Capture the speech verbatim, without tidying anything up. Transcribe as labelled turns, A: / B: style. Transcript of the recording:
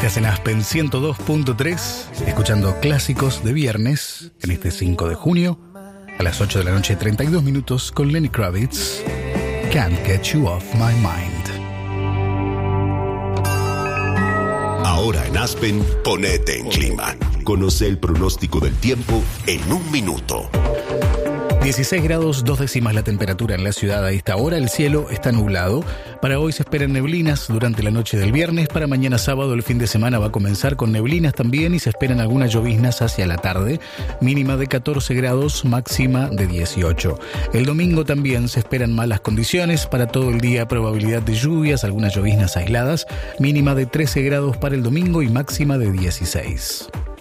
A: Estás en Aspen ciento dos punto tres, escuchando clásicos de viernes, en este cinco de junio, a las ocho de la noche, treinta y dos minutos, con Lenny Kravitz, Can't Get You Off My Mind.
B: Ahora en Aspen, ponete en clima. Conoce el pronóstico del tiempo en un minuto.
A: dieciséis grados, dos décimas la temperatura en la ciudad a esta hora. El cielo está nublado. Para hoy se esperan neblinas durante la noche del viernes. Para mañana sábado el fin de semana va a comenzar con neblinas también y se esperan algunas lloviznas hacia la tarde. Mínima de catorce grados, máxima de dieciocho. El domingo también se esperan malas condiciones. Para todo el día probabilidad de lluvias, algunas lloviznas aisladas. Mínima de trece grados para el domingo y máxima de dieciséis.